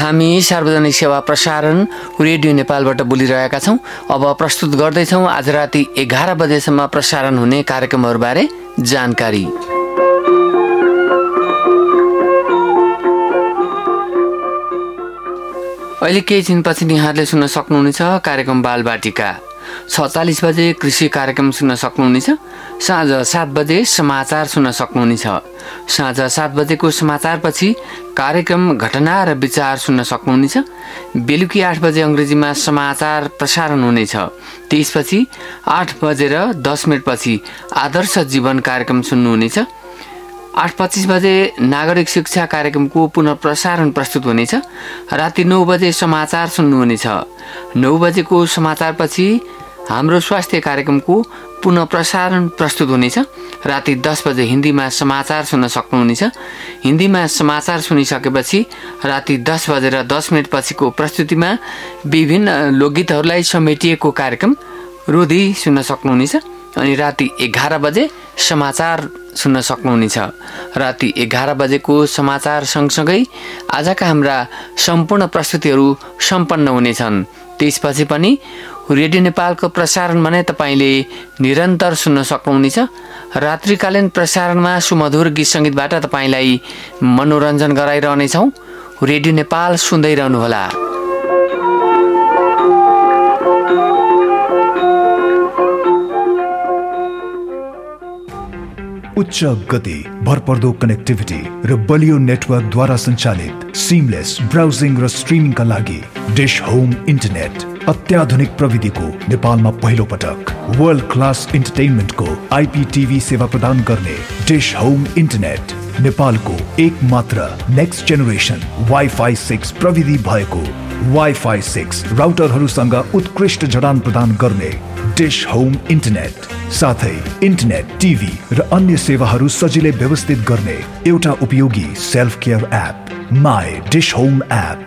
हामी सार्वजनिक सेवा प्रसारण रेडियो नेपालबाट बोलिरहेका छौँ। अब प्रस्तुत गर्दैछौँ आज राति 11 बजेसम्म प्रसारण हुने कार्यक्रमहरूबारे जानकारी। अहिले केही छिनपछि यहाँले सुन्न सक्नुहुनेछ कार्यक्रम बालबाटिका। 46 बजे कृषि कार्यक्रम सुन्न सक्नुहुनेछ। साँझ 7 बजे समाचार सुन्न सक्नुहुनेछ। साँझ 7 बजेको समाचारपछि कार्यक्रम घटना र विचार सुन्न सक्नुहुनेछ। बेलुकी 8 बजे अङ्ग्रेजीमा समाचार प्रसारण हुनेछ। त्यसपछि 8 बजेर 10 मिनटपछि आदर्श जीवन कार्यक्रम सुन्नुहुनेछ। 8:25 बजे नागरिक शिक्षा कार्यक्रमको पुनः प्रसारण प्रस्तुत हुनेछ। राति 9 बजे समाचार सुन्नुहुनेछ। 9 बजेको समाचारपछि हाम्रो स्वास्थ्य कार्यक्रमको पुनः प्रसारण प्रस्तुत हुनेछ। राति 10 बजे हिन्दीमा समाचार सुन्न सक्नुहुनेछ। हिन्दीमा समाचार सुनिसकेपछि राति 10 बजेर 10 मिनट पछिको प्रस्तुतिमा विभिन्न लोकगीतहरूलाई समेटिएको कार्यक्रम रोधी सुन्न सक्नुहुनेछ। अनि राति 11 बजे समाचार सुन्न सक्नुहुनेछ। राति 11 बजेको समाचार सँगसँगै आजका हाम्रा सम्पूर्ण प्रस्तुतिहरू सम्पन्न हुनेछन्। त्यसपछि पनि रेडियो नेपालको प्रसारणमा नै तपाईँले निरन्तर सुन्न सक्नुहुनेछ। रात्रिकालीन प्रसारणमा सुमधुर गीत सङ्गीतबाट तपाईँलाई मनोरञ्जन गराइरहनेछौँ। रेडियो नेपाल सुन्दै रहनुहोला। उच्च गति, भरपर्दो कनेक्टिभिटी र बलियो नेटवर्कद्वारा सञ्चालित सिमलेस ब्राउजिङ र स्ट्रिमिङका लागि डिश होम इन्टरनेट अत्याधुनिक प्रविधिको नेपालमा पहिलो पटक वर्ल्ड क्लास इन्टरटेनमेन्टको IPTV सेवा प्रदान गर्ने डिश होम इन्टरनेट नेपालको एक मात्र नेक्स्ट जेनेरेसन वाइफाई 6 प्रविधि भएको वाइफाई 6 राउटरहरूसँग उत्कृष्ट जडान प्रदान गर्ने डिश होम इन्टरनेट साथै इन्टरनेट, टिभी र अन्य सेवाहरू सजिलै व्यवस्थित गर्ने एउटा उपयोगी self care app my dish home app.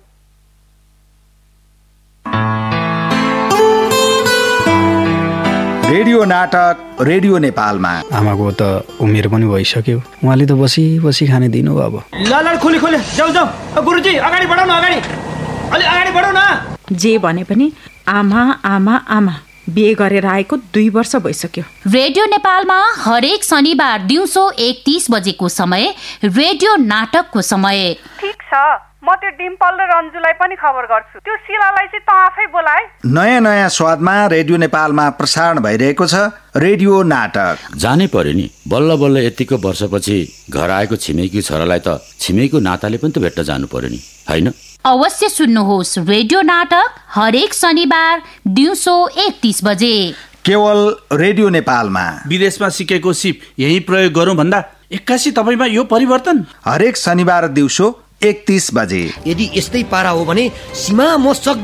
Radio नाटक रेडियो नेपालमा। आमाको त उमेर पनि भइसक्यो, उहाँले त बसी बसी खाने दिनु अब। ल खोले जाऊ गुरुजी, अगाडि बढाउन, अलि अगाडि बढाउ न। जे भने पनि आमा आमा आमा बिहे गरेर आएको 2 वर्ष भइसक्यो। रेडियो नेपालमा हरेक शनिबार दिउँसो 1:30 बजेको समय रेडियो नाटकको समय। ठीक छ, म त्यो डिम्पल र रन्जुलाई पनि खबर गर्छु। त्यो शिलालाई चाहिँ त आफै बोलाए। नयाँ नयाँ स्वादमा रेडियो नेपालमा प्रसारण भइरहेको छ रेडियो नाटक। जानै पर्यो नि, बल्ल बल्ल यतिको वर्षपछि घर आएको छिमेकी छोरालाई त छिमेकीको नाताले पनि त भेट्न जानु पर्यो नि, हैन? अवश्य सुन्नुहोस् रेडियो नाटक हरेक शनिबार दिउँसो 1:30 बजे केवल रेडियो नेपालमा। विदेशमा सिकेको सिप यही प्रयोग गरौँ भन्दा 81 तपाईमा यो परिवर्तन। हरेक शनिबार दिउँसो 1:30 बजे। यदि यस्तै पारा हो भने सीमा म